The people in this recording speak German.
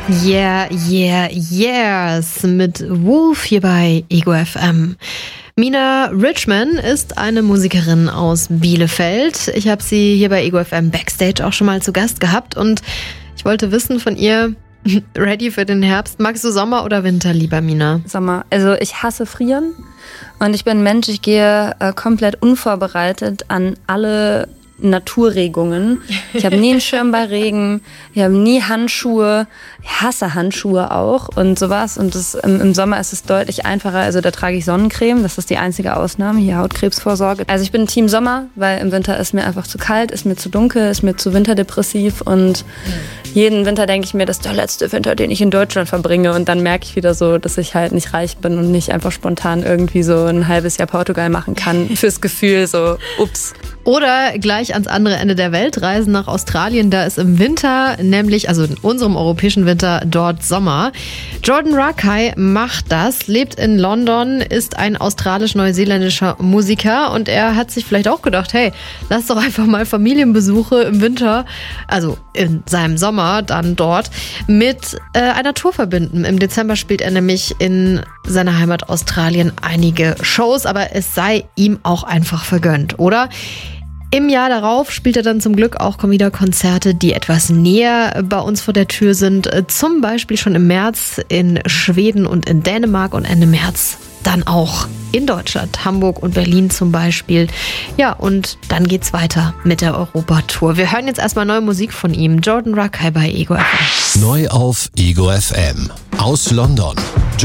Yeah, yeah, yes mit Wolf hier bei Ego FM. Mina Richman ist eine Musikerin aus Bielefeld. Ich habe sie hier bei Ego FM Backstage auch schon mal zu Gast gehabt und ich wollte wissen von ihr, ready für den Herbst, magst du Sommer oder Winter lieber, Mina? Sommer. Also ich hasse Frieren und ich bin ein Mensch, ich gehe komplett unvorbereitet an alle Naturregungen. Ich habe nie einen Schirm bei Regen, ich habe nie Handschuhe, ich hasse Handschuhe auch und sowas. Und im Sommer ist es deutlich einfacher, also da trage ich Sonnencreme, das ist die einzige Ausnahme, hier Hautkrebsvorsorge. Also ich bin Team Sommer, weil im Winter ist mir einfach zu kalt, ist mir zu dunkel, ist mir zu winterdepressiv und jeden Winter denke ich mir, das ist der letzte Winter, den ich in Deutschland verbringe und dann merke ich wieder so, dass ich halt nicht reich bin und nicht einfach spontan irgendwie so ein halbes Jahr Portugal machen kann fürs Gefühl so, ups. Oder gleich ans andere Ende der Welt reisen nach Australien. Da ist im Winter, nämlich, also in unserem europäischen Winter, dort Sommer. Jordan Rakei macht das, lebt in London, ist ein australisch-neuseeländischer Musiker und er hat sich vielleicht auch gedacht, hey, lass doch einfach mal Familienbesuche im Winter, also in seinem Sommer dann dort, mit einer Tour verbinden. Im Dezember spielt er nämlich in seiner Heimat Australien einige Shows, aber es sei ihm auch einfach vergönnt, oder? Im Jahr darauf spielt er dann zum Glück auch wieder Konzerte, die etwas näher bei uns vor der Tür sind. Zum Beispiel schon im März in Schweden und in Dänemark und Ende März dann auch in Deutschland, Hamburg und Berlin zum Beispiel. Ja, und dann geht's weiter mit der Europatour. Wir hören jetzt erstmal neue Musik von ihm. Jordan Rakei bei Ego FM. Neu auf Ego FM aus London.